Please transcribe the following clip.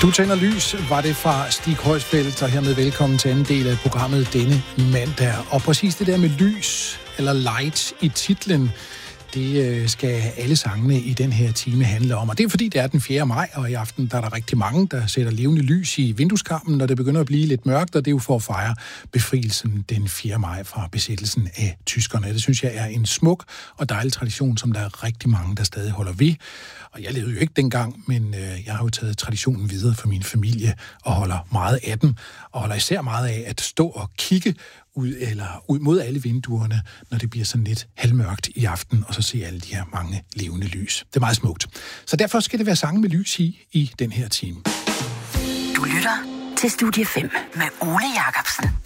Du tænder lys, var det fra Stig Højsfeldt, og hermed velkommen til anden del af programmet denne mandag. Og præcis det der med lys, eller light i titlen, det skal alle sangene i den her time handle om. Og det er fordi, det er den 4. maj, og i aften der er der rigtig mange, der sætter levende lys i vindueskarmen, når det begynder at blive lidt mørkt, og det er jo for at fejre befrielsen den 4. maj fra besættelsen af tyskerne. Det synes jeg er en smuk og dejlig tradition, som der er rigtig mange, der stadig holder ved. Og jeg levede jo ikke dengang, men jeg har jo taget traditionen videre for min familie og holder meget af den, og holder især meget af at stå og kigge ud mod alle vinduerne, når det bliver sådan lidt halvmørkt i aften, og så se alle de her mange levende lys. Det er meget smukt. Så derfor skal det være sange med lys i den her time. Du lytter til Studie 5 med Ole Jacobsen.